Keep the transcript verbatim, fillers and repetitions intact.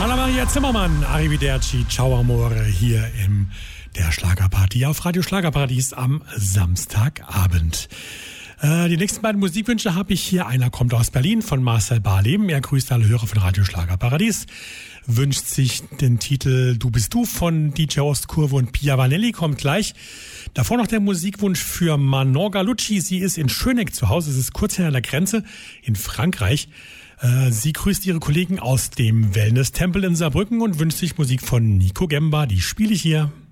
Anna-Maria Zimmermann, Arrivederci, Ciao Amore, hier in der Schlagerparty auf Radio Schlagerparadies am Samstagabend. Äh, die nächsten beiden Musikwünsche habe ich hier. Einer kommt aus Berlin von Marcel Barleben. Er grüßt alle Hörer von Radio Schlagerparadies. Wünscht sich den Titel Du bist du von D J Ostkurve und Pia Vanelli, kommt gleich. Davor noch der Musikwunsch für Manon Galucci. Sie ist in Schöneck zu Hause. Es ist kurz hinter der Grenze in Frankreich. Äh, sie grüßt ihre Kollegen aus dem Wellness-Tempel in Saarbrücken und wünscht sich Musik von Nico Gemba. Die spiele ich hier.